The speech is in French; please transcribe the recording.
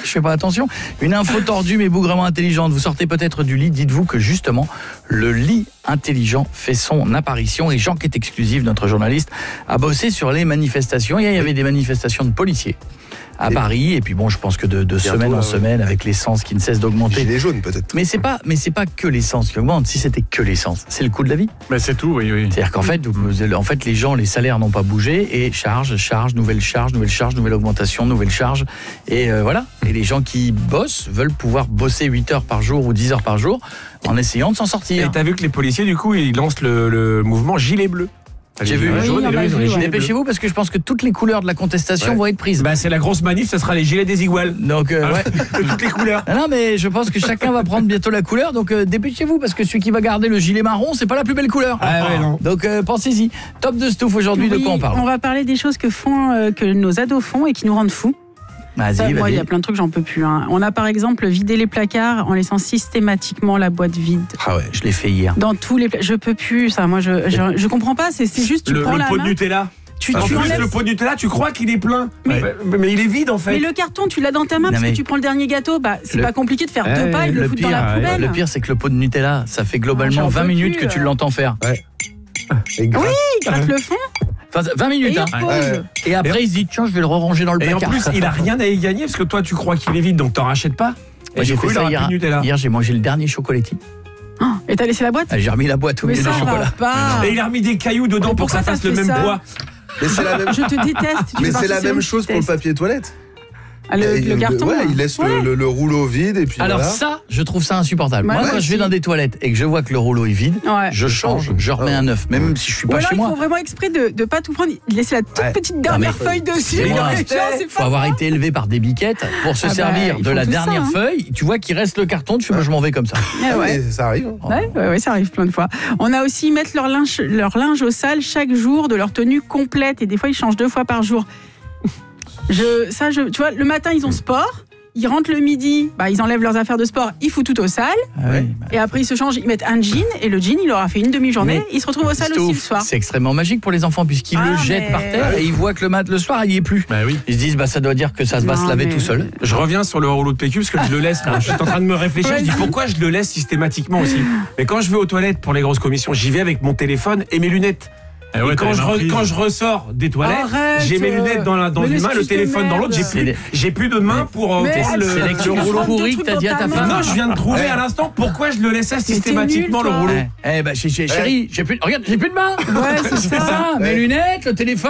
je fais pas attention. Une info tordue mais bougrement intelligente. Vous sortez peut-être du lit, dites-vous que justement, le lit intelligent fait son apparition. Et Jean, qui est exclusif, notre journaliste, a bossé sur les manifestations. Hier, il y avait des manifestations de policiers à Paris, et puis bon, je pense que de semaine en semaine, avec l'essence qui ne cesse d'augmenter. Gilets jaunes peut-être. Mais c'est pas que l'essence qui augmente. Si c'était que l'essence, c'est le coût de la vie. Mais c'est tout, oui. C'est-à-dire qu'en fait, les gens, les salaires n'ont pas bougé, et charge, nouvelle augmentation, nouvelle charge, et voilà. Et les gens qui bossent veulent pouvoir bosser 8 heures par jour ou 10 heures par jour en essayant de s'en sortir. Et t'as vu que les policiers, du coup, ils lancent le mouvement gilet bleu. J'ai vu. Dépêchez-vous parce que je pense que toutes les couleurs de la contestation vont être prises. Bah c'est la grosse manif, ça sera les gilets des iguales. Donc toutes les couleurs. Non mais je pense que chacun va prendre bientôt la couleur, donc dépêchez-vous parce que celui qui va garder le gilet marron, c'est pas la plus belle couleur. Non. Donc pensez-y. Top de Stouff aujourd'hui, de quoi on parle? On va parler des choses que nos ados font et qui nous rendent fous. Vas-y. Moi, il y a plein de trucs, j'en peux plus. On a par exemple vidé les placards en laissant systématiquement la boîte vide. Ah ouais, je l'ai fait hier. Dans tous les je peux plus ça. Moi, je comprends pas. C'est juste tu prends le la pot main. de Nutella. Tu en plus, enlèves... le pot de Nutella, tu crois qu'il est plein, mais il est vide en fait. Mais le carton, tu l'as dans ta main parce que tu prends le dernier gâteau. Bah, c'est pas compliqué de faire 2 pas et de le foutre dans la poubelle. Le pire, c'est que le pot de Nutella, ça fait globalement 20 minutes que tu l'entends faire. Ouais. Oui, il gratte le fond. Enfin, 20 minutes, Et après, il se dit, tiens, je vais le ranger dans le placard. Et en plus, il a rien à y gagner parce que toi, tu crois qu'il est vide, donc t'en rachètes pas. Moi, j'ai fait ça hier, j'ai mangé le dernier chocolatier. Et t'as laissé la boîte? J'ai remis la boîte au milieu du chocolat. Et il a remis des cailloux dedans pour que ça fasse le même poids. Mais c'est la même... Je te déteste. Mais c'est la même chose pour le papier toilette. Le carton. Ouais, il laisse le rouleau vide et puis alors voilà. ça, je trouve ça insupportable. Moi, quand je vais dans des toilettes et que je vois que le rouleau est vide, je change, je remets un neuf, même si je suis pas chez moi. Il faut vraiment exprès de pas tout prendre, laisser la toute petite dernière feuille dessus. Il faut avoir été élevé par des biquettes pour se servir de la dernière feuille. Tu vois qu'il reste le carton, tu fais moi je m'en vais comme ça. Ça arrive. Ouais, ça arrive plein de fois. On a aussi mettre leur linge au sale chaque jour de leur tenue complète et des fois ils changent 2 fois par jour. Tu vois, le matin ils ont sport, ils rentrent le midi, ils enlèvent leurs affaires de sport, ils foutent tout au sale, et après ils se changent, ils mettent un jean, et le jean il leur a fait une demi-journée, ils se retrouvent au sale aussi le soir. C'est extrêmement magique pour les enfants puisqu'ils le jettent par terre et ils voient que le soir il n'y est plus. Ils se disent ça doit dire que ça va se laver tout seul. Je reviens sur le rouleau de PQ parce que je le laisse, je suis en train de me réfléchir, je dis pourquoi je le laisse systématiquement aussi. Mais quand je vais aux toilettes pour les grosses commissions, j'y vais avec mon téléphone et mes lunettes. Et quand je ressors des toilettes, j'ai mes lunettes dans une main, le téléphone dans l'autre, j'ai plus de main pour prendre le rouleau pourri que t'as dit à ta femme. Non, je viens de trouver à l'instant pourquoi je le laissais systématiquement le rouleau. Chérie, j'ai plus de main. Ouais, c'est ça. Mes lunettes, le téléphone.